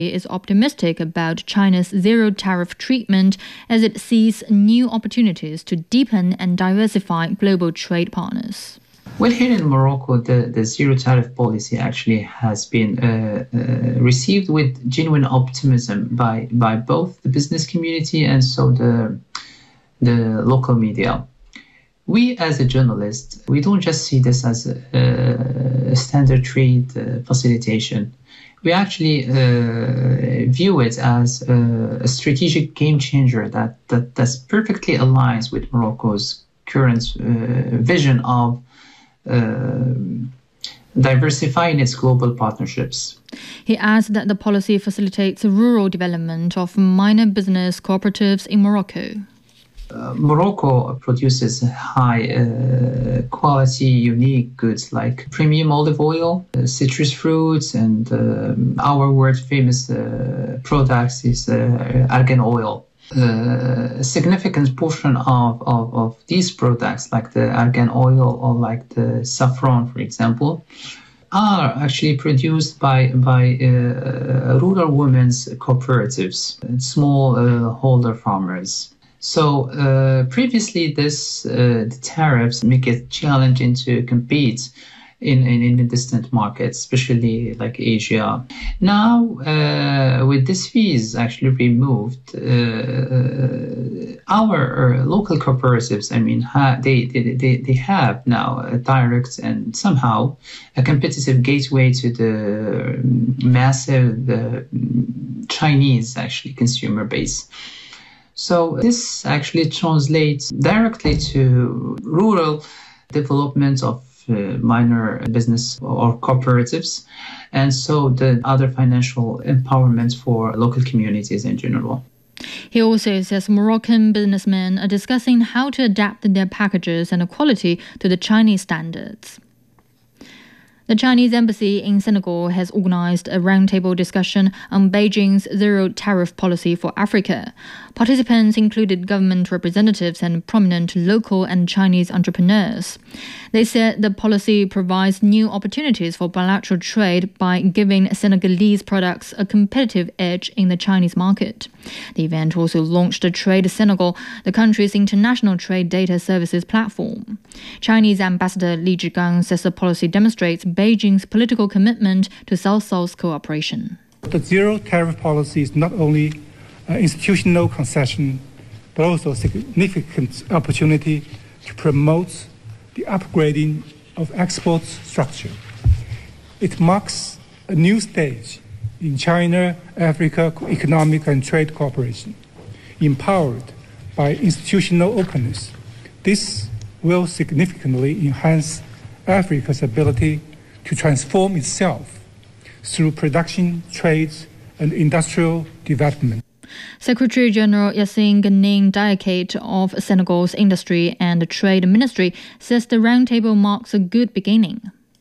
is optimistic about China's zero-tariff treatment as it sees new opportunities to deepen and diversify global trade partners. Well, here in Morocco, the zero-tariff policy actually has been received with genuine optimism by both the business community and so the local media. We, as a journalist, we don't just see this as a standard trade facilitation. We actually view it as a strategic game changer that's perfectly aligns with Morocco's current vision of diversifying its global partnerships. He adds that the policy facilitates rural development of minor business cooperatives in Morocco. Morocco produces high quality, unique goods like premium olive oil, citrus fruits, and our world famous products is argan oil. A significant portion of these products, like the argan oil or like the saffron, for example, are actually produced by rural women's cooperatives, small holder farmers. So previously, the tariffs make it challenging to compete in the distant markets, especially like Asia. Now, with these fees actually removed, our local cooperatives, I mean, they have now a direct and somehow a competitive gateway to the massive Chinese actually consumer base. So this actually translates directly to rural development of minor business or cooperatives, and so the other financial empowerment for local communities in general. He also says Moroccan businessmen are discussing how to adapt their packages and quality to the Chinese standards. The Chinese embassy in Senegal has organized a roundtable discussion on Beijing's zero-tariff policy for Africa. Participants included government representatives and prominent local and Chinese entrepreneurs. They said the policy provides new opportunities for bilateral trade by giving Senegalese products a competitive edge in the Chinese market. The event also launched Trade Senegal, the country's international trade data services platform. Chinese Ambassador Li Zhigang says the policy demonstrates Beijing's political commitment to South-South cooperation. The zero-tariff policy is not only an institutional concession, but also a significant opportunity to promote the upgrading of export structure. It marks a new stage in China-Africa economic and trade cooperation, empowered by institutional openness. This will significantly enhance Africa's ability to transform itself through production, trade, and industrial development. Secretary General Yassine Ghanim Diakate of Senegal's Industry and Trade Ministry says the roundtable marks a good beginning.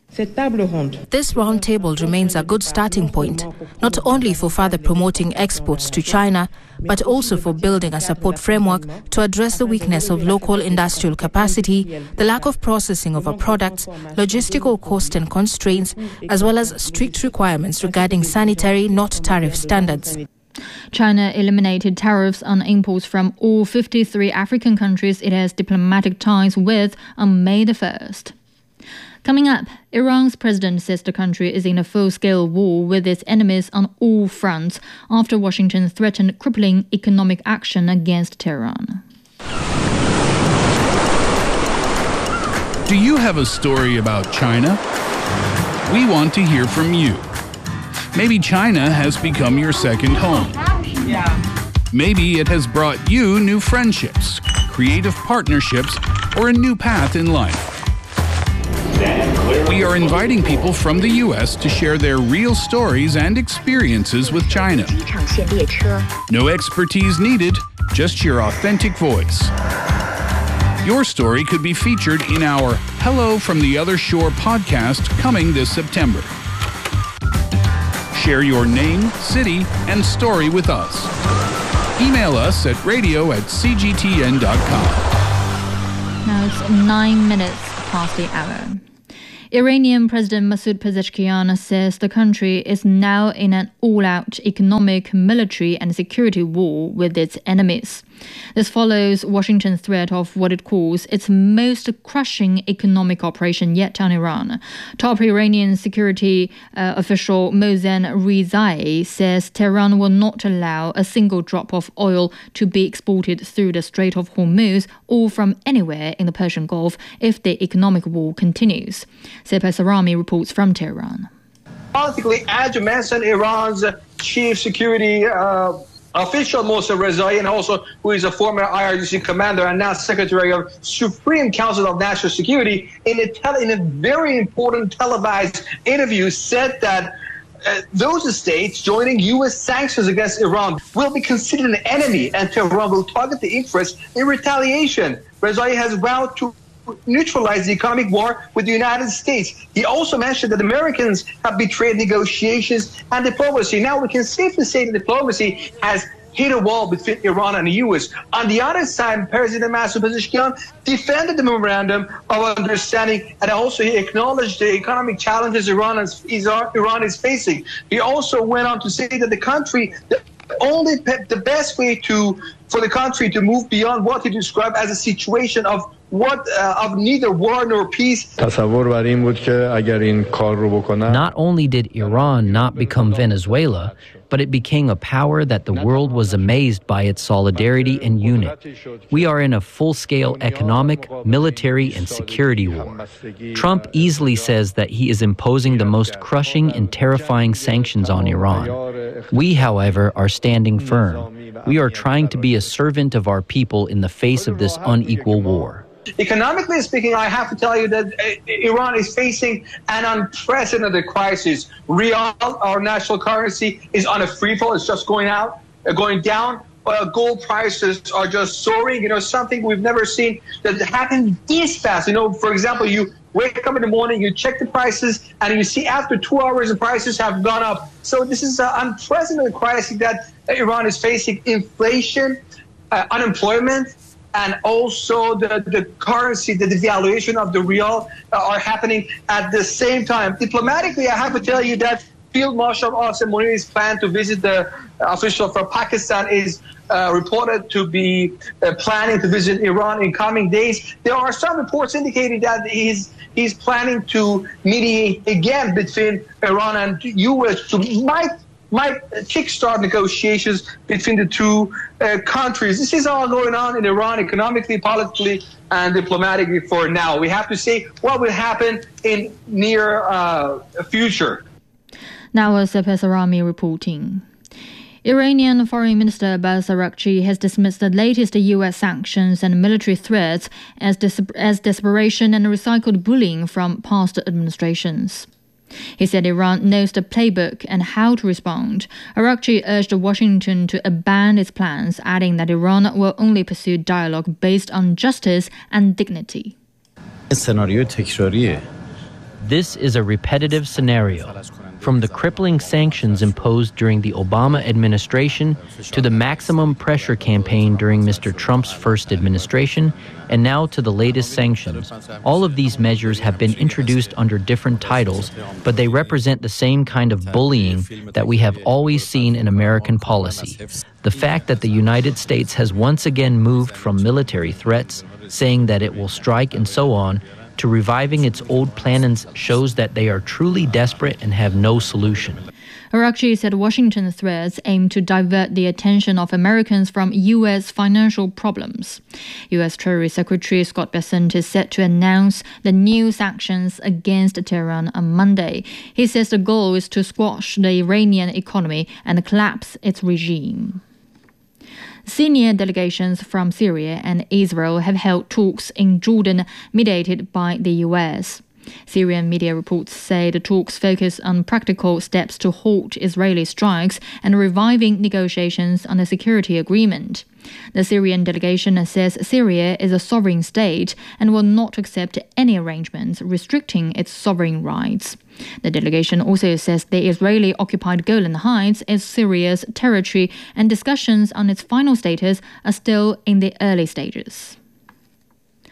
This roundtable remains a good starting point, not only for further promoting exports to China, but also for building a support framework to address the weakness of local industrial capacity, the lack of processing of our products, logistical cost and constraints, as well as strict requirements regarding sanitary, not tariff standards. China eliminated tariffs on imports from all 53 African countries it has diplomatic ties with on May the 1st. Coming up, Iran's president says the country is in a full-scale war with its enemies on all fronts after Washington threatened crippling economic action against Tehran. Do you have a story about China? We want to hear from you. Maybe China has become your second home. Maybe it has brought you new friendships, creative partnerships, or a new path in life. We are inviting people from the U.S. to share their real stories and experiences with China. No expertise needed, just your authentic voice. Your story could be featured in our Hello from the Other Shore podcast coming this September. Share your name, city, and story with us. Email us at radio@cgtn.com. Now it's 9 minutes past the hour. Iranian President Masoud Pezeshkian says the country is now in an all-out economic, military and security war with its enemies. This follows Washington's threat of what it calls its most crushing economic operation yet on Iran. Top Iranian security official Mohsen Rizai says Tehran will not allow a single drop of oil to be exported through the Strait of Hormuz or from anywhere in the Persian Gulf if the economic war continues. Sepah Sarami reports from Tehran. Politically, as you mentioned, Iran's chief security official Mohsen Rizai, and also who is a former IRGC commander and now Secretary of Supreme Council of National Security, in a very important televised interview said that those states joining U.S. sanctions against Iran will be considered an enemy, and Tehran will target the interests in retaliation. Rizai has vowed to neutralize the economic war with the United States. He also mentioned that Americans have betrayed negotiations and diplomacy. Now we can safely say that diplomacy has hit a wall between Iran and the U.S. On the other side, President Masoud Pezeshkian defended the memorandum of understanding, and also he acknowledged the economic challenges Iran is facing. He also went on to say that the best way for the country to move beyond what he described as a situation of neither war nor peace. Not only did Iran not become Venezuela, but it became a power that the world was amazed by its solidarity and unit. We are in a full-scale economic, military, and security war. Trump easily says that he is imposing the most crushing and terrifying sanctions on Iran. We, however, are standing firm. We are trying to be a servant of our people in the face of this unequal war. Economically speaking, I have to tell you that Iran is facing an unprecedented crisis. Rial, our national currency, is on a free fall. It's just going down. Gold prices are just soaring. Something we've never seen that happened this fast. For example, you wake up in the morning, you check the prices, and you see after 2 hours the prices have gone up. So this is an unprecedented crisis that Iran is facing. Inflation, unemployment, and also the currency, the devaluation of the rial are happening at the same time. Diplomatically, I have to tell you that Field Marshal Asim Munir's plan to visit the official from Pakistan is reported to be planning to visit Iran in coming days. There are some reports indicating that he's planning to mediate again between Iran and U.S. to might kickstart negotiations between the two countries. This is all going on in Iran economically, politically, and diplomatically for now. We have to see what will happen in near future. Now, Sepah Sarami reporting. Iranian Foreign Minister Abbas Araghchi has dismissed the latest U.S. sanctions and military threats as desperation and recycled bullying from past administrations. He said Iran knows the playbook and how to respond. Araghchi urged Washington to abandon its plans, adding that Iran will only pursue dialogue based on justice and dignity. This is a repetitive scenario. From the crippling sanctions imposed during the Obama administration to the maximum pressure campaign during Mr. Trump's first administration, and now to the latest sanctions. All of these measures have been introduced under different titles, but they represent the same kind of bullying that we have always seen in American policy. The fact that the United States has once again moved from military threats, saying that it will strike and so on, to reviving its old plans shows that they are truly desperate and have no solution. Araghchi said Washington's threats aim to divert the attention of Americans from U.S. financial problems. U.S. Treasury Secretary Scott Bessent is set to announce the new sanctions against Tehran on Monday. He says the goal is to squash the Iranian economy and collapse its regime. Senior delegations from Syria and Israel have held talks in Jordan, mediated by the U.S. Syrian media reports say the talks focus on practical steps to halt Israeli strikes and reviving negotiations on a security agreement. The Syrian delegation says Syria is a sovereign state and will not accept any arrangements restricting its sovereign rights. The delegation also says the Israeli-occupied Golan Heights is Syria's territory and discussions on its final status are still in the early stages.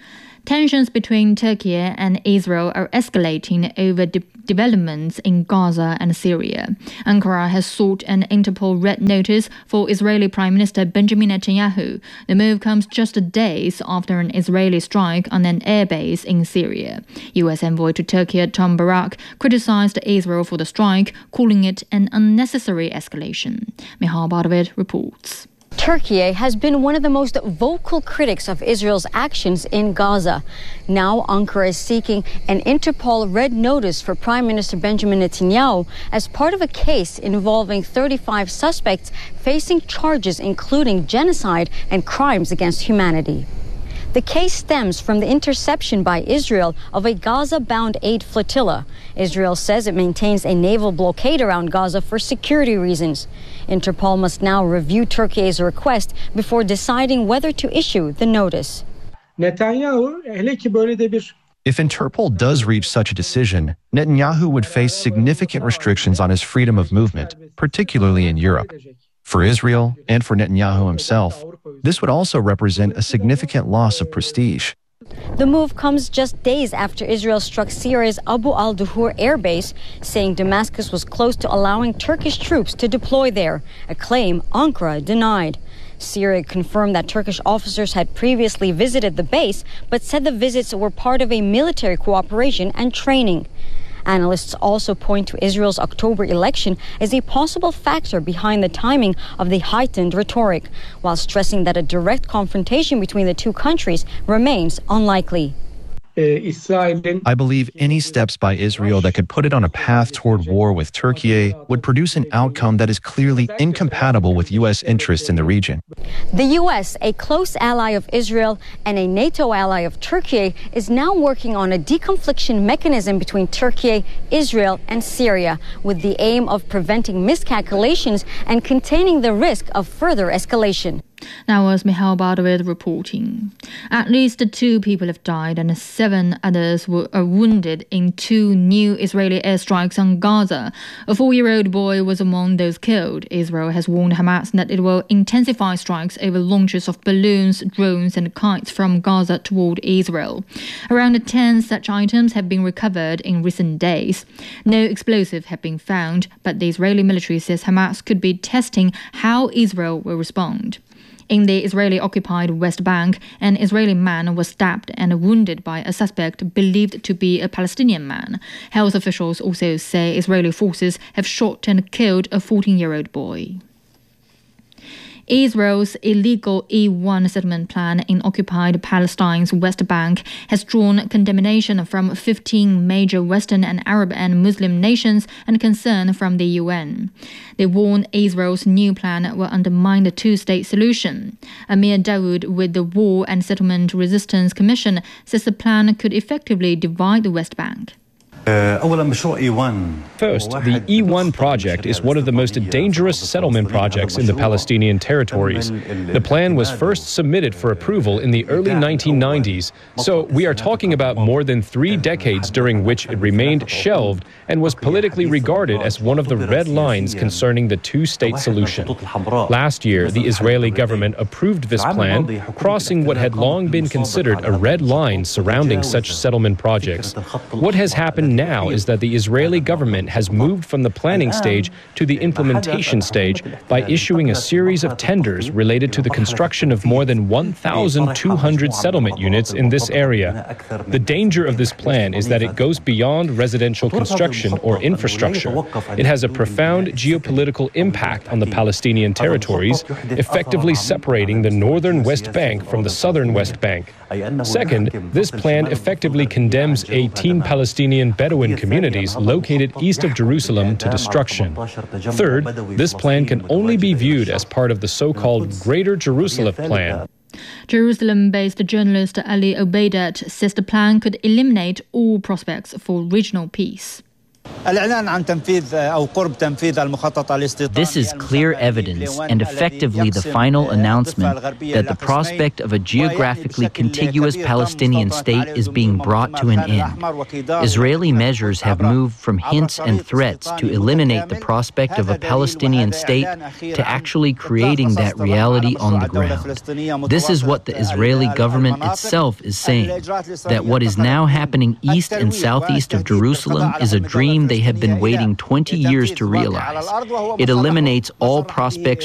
Tensions between Turkey and Israel are escalating over developments in Gaza and Syria. Ankara has sought an Interpol red notice for Israeli Prime Minister Benjamin Netanyahu. The move comes just days after an Israeli strike on an airbase in Syria. U.S. envoy to Turkey Tom Barak criticized Israel for the strike, calling it an unnecessary escalation. Mihal Bardavid reports. Turkey has been one of the most vocal critics of Israel's actions in Gaza. Now Ankara is seeking an Interpol red notice for Prime Minister Benjamin Netanyahu as part of a case involving 35 suspects facing charges including genocide and crimes against humanity. The case stems from the interception by Israel of a Gaza-bound aid flotilla. Israel says it maintains a naval blockade around Gaza for security reasons. Interpol must now review Turkey's request before deciding whether to issue the notice. If Interpol does reach such a decision, Netanyahu would face significant restrictions on his freedom of movement, particularly in Europe. For Israel and for Netanyahu himself, this would also represent a significant loss of prestige. The move comes just days after Israel struck Syria's Abu al-Duhur air base, saying Damascus was close to allowing Turkish troops to deploy there, a claim Ankara denied. Syria confirmed that Turkish officers had previously visited the base, but said the visits were part of a military cooperation and training. Analysts also point to Israel's October election as a possible factor behind the timing of the heightened rhetoric, while stressing that a direct confrontation between the two countries remains unlikely. I believe any steps by Israel that could put it on a path toward war with Turkey would produce an outcome that is clearly incompatible with U.S. interests in the region. The U.S., a close ally of Israel and a NATO ally of Turkey, is now working on a deconfliction mechanism between Turkey, Israel, and Syria, with the aim of preventing miscalculations and containing the risk of further escalation. That was Michal Bardavid reporting. At least 2 people have died and 7 others were wounded in 2 new Israeli airstrikes on Gaza. A 4-year-old boy was among those killed. Israel has warned Hamas that it will intensify strikes over launches of balloons, drones and kites from Gaza toward Israel. Around 10 such items have been recovered in recent days. No explosive have been found, but the Israeli military says Hamas could be testing how Israel will respond. In the Israeli-occupied West Bank, an Israeli man was stabbed and wounded by a suspect believed to be a Palestinian man. Health officials also say Israeli forces have shot and killed a 14-year-old boy. Israel's illegal E1 settlement plan in occupied Palestine's West Bank has drawn condemnation from 15 major Western and Arab and Muslim nations and concern from the UN. They warn Israel's new plan will undermine the two-state solution. Amir Dawood with the War and Settlement Resistance Commission says the plan could effectively divide the West Bank. First, the E1 project is one of the most dangerous settlement projects in the Palestinian territories. The plan was first submitted for approval in the early 1990s, so we are talking about more than 3 decades during which it remained shelved and was politically regarded as one of the red lines concerning the two-state solution. Last year, the Israeli government approved this plan, crossing what had long been considered a red line surrounding such settlement projects. What has happened now is that the Israeli government has moved from the planning stage to the implementation stage by issuing a series of tenders related to the construction of more than 1,200 settlement units in this area. The danger of this plan is that it goes beyond residential construction or infrastructure. It has a profound geopolitical impact on the Palestinian territories, effectively separating the northern West Bank from the southern West Bank. Second, this plan effectively condemns 18 Palestinian Bedouin communities located east of Jerusalem to destruction. Third, this plan can only be viewed as part of the so-called Greater Jerusalem Plan. Jerusalem-based journalist Ali Obeidat says the plan could eliminate all prospects for regional peace. This is clear evidence and effectively the final announcement that the prospect of a geographically contiguous Palestinian state is being brought to an end. Israeli measures have moved from hints and threats to eliminate the prospect of a Palestinian state to actually creating that reality on the ground. This is what the Israeli government itself is saying, that what is now happening east and southeast of Jerusalem is a dream they have been waiting 20 years to realize. It eliminates all prospects